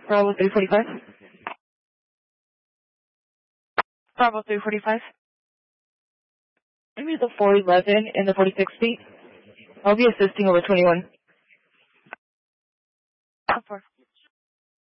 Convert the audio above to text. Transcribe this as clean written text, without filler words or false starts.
Bravo 345. Bravo 345. Give me the 411 and the 4060. I'll be assisting over 21.